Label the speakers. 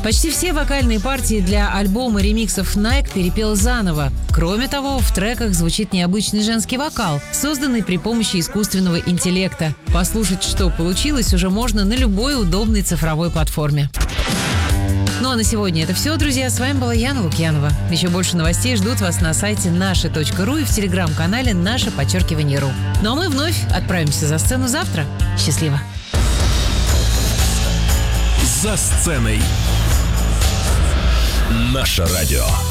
Speaker 1: Почти все вокальные партии для альбома ремиксов Nike перепел заново. Кроме того, в треках звучит необычный женский вокал, созданный при помощи искусственного интеллекта. Послушать, что получилось, уже можно на любой удобной цифровой платформе. Ну а на сегодня это все, друзья. С вами была Яна Лукьянова. Еще больше новостей ждут вас на сайте наши.ру и в телеграм-канале _ру. Ну а мы вновь отправимся за сцену завтра. Счастливо!
Speaker 2: За сценой. Наше радио.